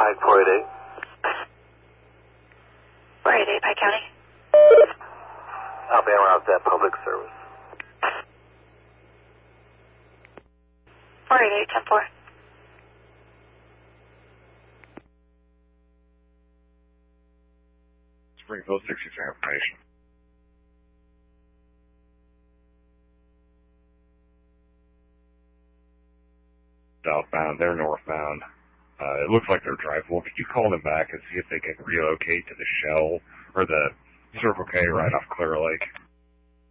Pike 488. 488 Pike County. Alabama Route that public service. 488 10-4. Springfield 60 information. Southbound, they're northbound. It looks like they're drivable. Could you call them back and see if they can relocate to the Shell or the Circle K right off Clear Lake?